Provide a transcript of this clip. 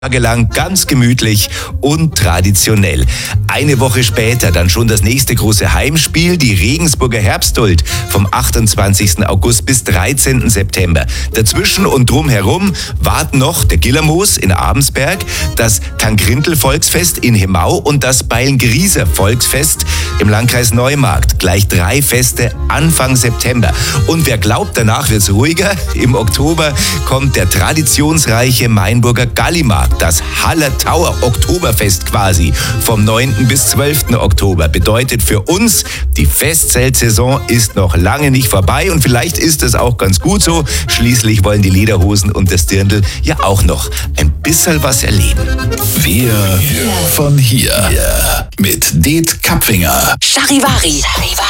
Tagelang ganz gemütlich und traditionell. Eine Woche später dann schon das nächste große Heimspiel, die Regensburger Herbstduld vom 28. August bis 13. September. Dazwischen und drumherum warten noch der Gillermoos in Abensberg, das Tankrindl-Volksfest in Hemau und das Beilngries Volksfest im Landkreis Neumarkt. Gleich 3 Feste Anfang September. Und wer glaubt, danach wird's ruhiger, im Oktober kommt der traditionsreiche Mainburger Gallimarkt. Das Hallertauer Oktoberfest quasi vom 9. bis 12. Oktober bedeutet für uns, die Festzeltsaison ist noch lange nicht vorbei und vielleicht ist es auch ganz gut so. Schließlich wollen die Lederhosen und das Dirndl ja auch noch ein bisschen was erleben. Wir von hier mit Det Kapfinger. Charivari.